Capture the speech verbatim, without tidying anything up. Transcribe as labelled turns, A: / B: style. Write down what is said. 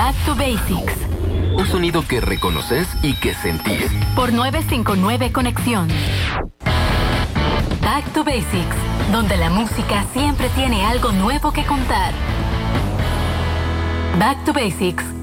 A: Back to Basics.
B: Un sonido que reconoces y que sentís.
A: Por novecientos cincuenta y nueve Conexión. Back to Basics, donde la música siempre tiene algo nuevo que contar. Back to Basics